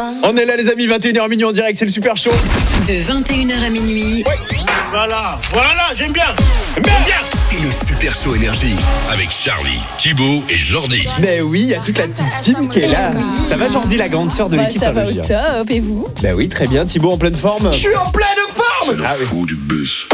On est là les amis, 21h minuit en direct, c'est le Super Show. De 21h à minuit. Ouais. Voilà, j'aime bien. C'est le Super Show Énergie avec Charlie, Thibaut et Jordi. Mais oui, il y a toute la petite team qui est là. Ça va Jordi, la grande sœur de l'équipe? Ça va au top, et vous? Bah oui, très bien. Thibaut en pleine forme? Je suis en pleine forme. Le fou du bus.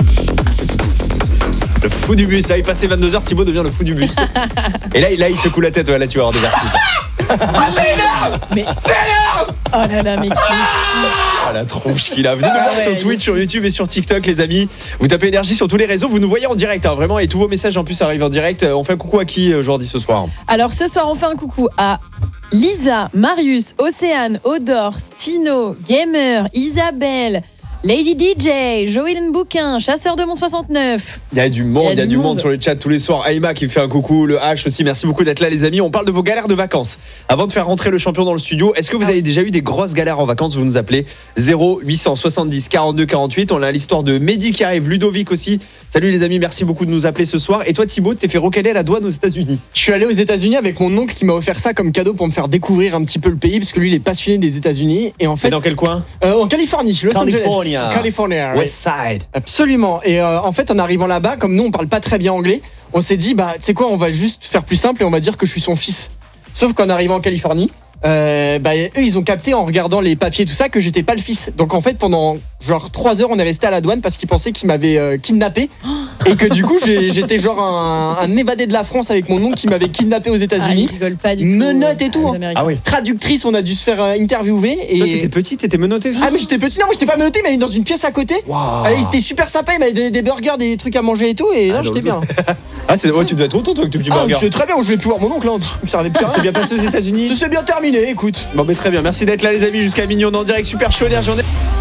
Le fou du bus, il passait 22h, Thibaut devient le fou du bus. Et là il secoue la tête, là tu vas avoir des vertiges. C'est énorme. Mais... C'est énorme. Oh là là, mais qui... Ah la tronche qu'il a. Venez nous voir sur Twitch, sur YouTube et sur TikTok les amis. Vous tapez énergie sur tous les réseaux, vous nous voyez en direct vraiment, et tous vos messages en plus arrivent en direct. On fait un coucou à qui Jordi ce soir? Alors ce soir on fait un coucou à Lisa, Marius, Océane, Odor, Stino, Gamer, Isabelle, Lady DJ, Joël Bouquin, Chasseur de Mont 69. Il y a du monde sur le chat tous les soirs. Aïma qui fait un coucou, le H aussi, merci beaucoup d'être là les amis. On parle de vos galères de vacances. Avant de faire rentrer le champion dans le studio, est-ce que vous avez déjà eu des grosses galères en vacances? Vous nous appelez 0870 42 48. On a l'histoire de Mehdi qui arrive, Ludovic aussi. Salut les amis, merci beaucoup de nous appeler ce soir. Et toi Thibaut, t'es fait recaler à la douane aux États-Unis? Je suis allé aux États-Unis avec mon oncle qui m'a offert ça comme cadeau pour me faire découvrir un petit peu le pays, parce que lui il est passionné des États-Unis. Et en fait, dans quel coin? En Californie, Los Angeles. California. West Side. Absolument. Et en fait, en arrivant là-bas, comme nous on parle pas très bien anglais, on s'est dit bah tu sais quoi, on va juste faire plus simple et on va dire que je suis son fils. Sauf qu'en arrivant en Californie, eux ils ont capté en regardant les papiers tout ça que j'étais pas le fils. Donc en fait pendant genre 3 heures on est resté à la douane parce qu'ils pensaient qu'ils m'avaient kidnappé et que du coup j'étais genre un évadé de la France avec mon oncle qui m'avait kidnappé aux États-Unis. Ils rigolent pas du tout. Menottes et tout. Ah oui. Traductrice, on a dû se faire interviewer. Et... Toi t'étais petit, t'étais menotté aussi? Ah mais j'étais petit, non moi j'étais pas menotté, mais il m'avait mis dans une pièce à côté. Wow. Il était super sympa, il m'avait des burgers, des trucs à manger et tout, et non j'étais bien. Ah c'est tu devais être content toi que tu petit burger. J'étais très bien, je vais plus voir mon oncle, je me servais plus. C'est bien passé aux États-Unis? Ça s'est bien terminé, écoute. Bon mais très bien, merci d'être là les amis jusqu'à minuit, on est en direct Super Show Énergie.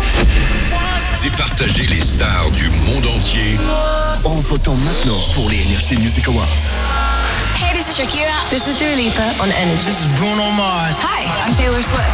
Départager les stars du monde entier en votant maintenant pour les Energy Music Awards. Hey, this is Shakira. This is Dua Lipa on Energy. This is Bruno Mars. Hi, I'm Taylor Swift.